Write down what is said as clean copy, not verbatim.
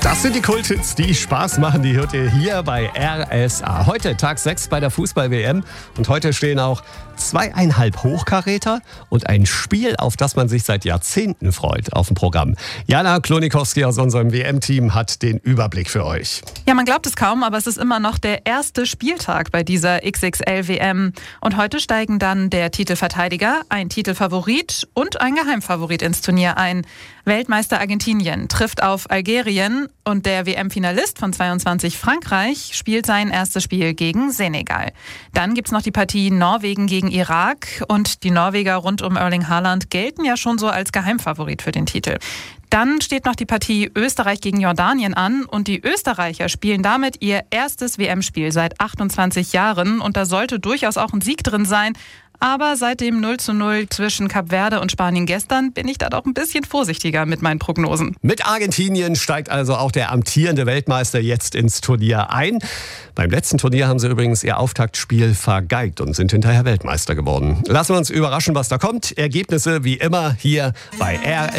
Das sind die Kulthits, die Spaß machen. Die hört ihr hier bei RSA. Heute Tag 6 bei der Fußball-WM. Und heute stehen auch 2,5 Hochkaräter und ein Spiel, auf das man sich seit Jahrzehnten freut, auf dem Programm. Jana Klonikowski aus unserem WM-Team hat den Überblick für euch. Ja, man glaubt es kaum, aber es ist immer noch der erste Spieltag bei dieser XXL-WM. Und heute steigen dann der Titelverteidiger, ein Titelfavorit und ein Geheimfavorit ins Turnier ein. Weltmeister Argentinien trifft auf Algerien und der WM-Finalist von 22 Frankreich spielt sein erstes Spiel gegen Senegal. Dann gibt's noch die Partie Norwegen gegen Irak und die Norweger rund um Erling Haaland gelten ja schon so als Geheimfavorit für den Titel. Dann steht noch die Partie Österreich gegen Jordanien an und die Österreicher spielen damit ihr erstes WM-Spiel seit 28 Jahren und da sollte durchaus auch ein Sieg drin sein. Aber seit dem 0:0 zwischen Kap Verde und Spanien gestern bin ich da doch ein bisschen vorsichtiger mit meinen Prognosen. Mit Argentinien steigt also auch der amtierende Weltmeister jetzt ins Turnier ein. Beim letzten Turnier haben sie übrigens ihr Auftaktspiel vergeigt und sind hinterher Weltmeister geworden. Lassen wir uns überraschen, was da kommt. Ergebnisse wie immer hier bei RSA.